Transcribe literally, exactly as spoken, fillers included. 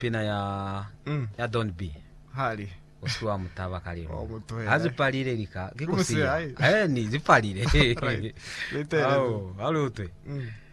pina ya mm. ya Don B hali oswa mutaba kaliro omutoe azipalire lika kikusia eh ni zipalire lete awo alutwe mm.